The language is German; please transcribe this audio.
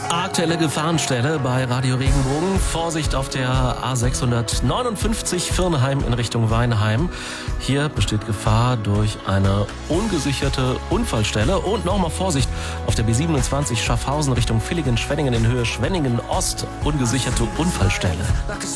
Aktuelle Gefahrenstelle bei Radio Regenbogen. Vorsicht auf der A659 Virnheim in Richtung Weinheim. Hier besteht Gefahr durch eine ungesicherte Unfallstelle. Und nochmal Vorsicht auf der B27 Schaffhausen Richtung Villingen-Schwenningen in Höhe Schwenningen Ost. Ungesicherte Unfallstelle.